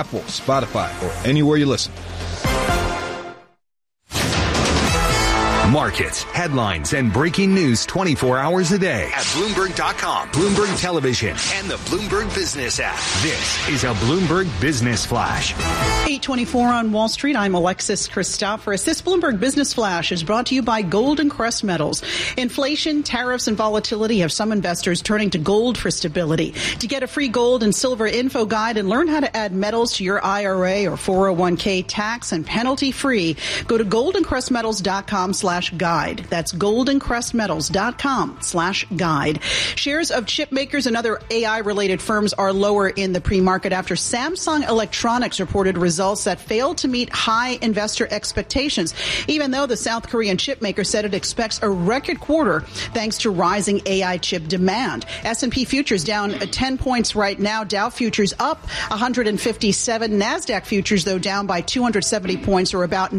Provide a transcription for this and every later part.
Apple, Spotify, or anywhere you listen. Markets, headlines, and breaking news 24 hours a day at Bloomberg.com, Bloomberg Television, and the Bloomberg Business app. This is a Bloomberg Business Flash. 8:24 on Wall Street. I'm Alexis Christoforous. This Bloomberg Business Flash is brought to you by Golden Crest Metals. Inflation, tariffs, and volatility have some investors turning to gold for stability. To get a free gold and silver info guide and learn how to add metals to your IRA or 401k tax and penalty free, go to goldencrestmetals.com/guide. That's goldencrestmetals.com/guide. Shares of chip makers and other AI-related firms are lower in the pre-market after Samsung Electronics reported results that failed to meet high investor expectations, even though the South Korean chip maker said it expects a record quarter thanks to rising AI chip demand. S&P futures down 10 points right now. Dow futures up 157. NASDAQ futures, though, down by 270 points or about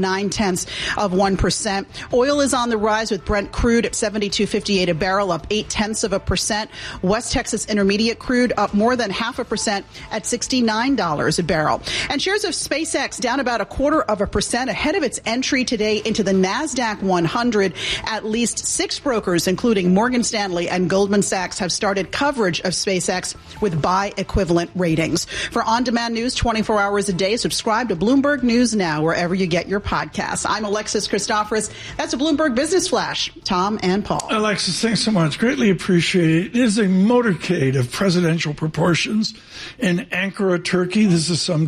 0.9%. Oil is on the rise with Brent crude at $72.58 a barrel, up 0.8%. West Texas Intermediate crude up more than 0.5% at $69 a barrel. And shares of SpaceX down about 0.25% ahead of its entry today into the NASDAQ 100. At least 6 brokers, including Morgan Stanley and Goldman Sachs, have started coverage of SpaceX with buy equivalent ratings. For on-demand news 24 hours a day, subscribe to Bloomberg News Now wherever you get your podcasts. I'm Alexis Christoforous. That's a Bloomberg Business Flash. Tom and Paul. Alexis, thanks so much. Greatly appreciate it. It is a motorcade of presidential proportions in Ankara, Turkey. This is some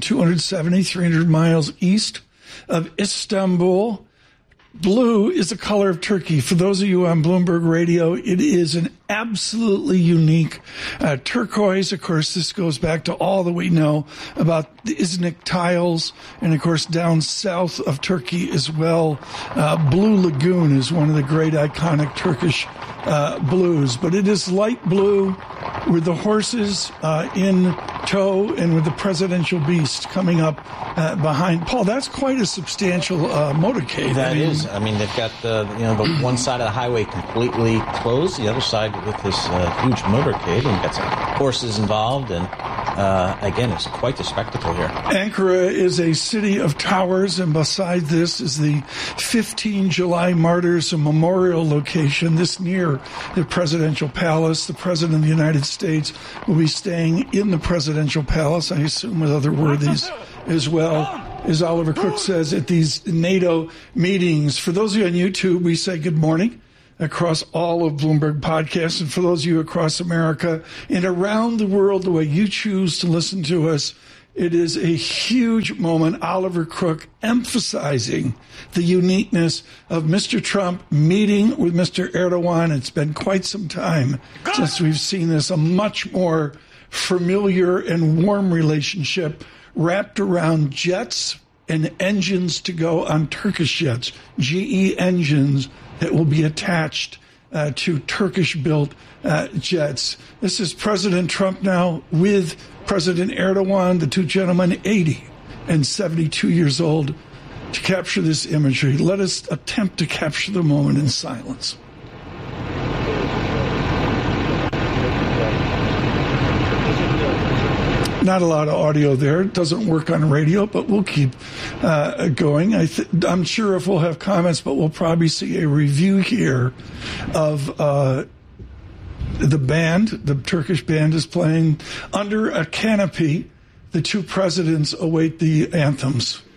300 miles east of Istanbul. Blue is the color of Turkey. For those of you on Bloomberg Radio, it is an absolutely unique turquoise. Of course, this goes back to all that we know about the Iznik tiles. And, of course, down south of Turkey as well, Blue Lagoon is one of the great iconic Turkish blues. But it is light blue with the horses in tow and with the presidential beast coming up behind. Paul, that's quite a substantial motorcade. That is. I mean, they've got the one side of the highway completely closed, the other side with this huge motorcade, and got some horses involved, and again, it's quite the spectacle here. Ankara is a city of towers, and beside this is the 15 July Martyrs Memorial location. This near the presidential palace. The president of the United States will be staying in the presidential palace, I assume with other worthies as well, as Oliver Cook says at these NATO meetings. For those of you on YouTube, we say good morning across all of Bloomberg podcasts. And for those of you across America and around the world, the way you choose to listen to us, it is a huge moment. Oliver Cook emphasizing the uniqueness of Mr. Trump meeting with Mr. Erdogan. It's been quite some time since we've seen this, a much more familiar and warm relationship wrapped around jets and engines to go on Turkish jets, GE engines that will be attached to Turkish-built jets. This is President Trump now with President Erdogan, the two gentlemen, 80 and 72 years old, to capture this imagery. Let us attempt to capture the moment in silence. Not a lot of audio there. It doesn't work on radio, but we'll keep going. I'm sure if we'll have comments, but we'll probably see a review here of the band. The Turkish band is playing under a canopy. The two presidents await the anthems.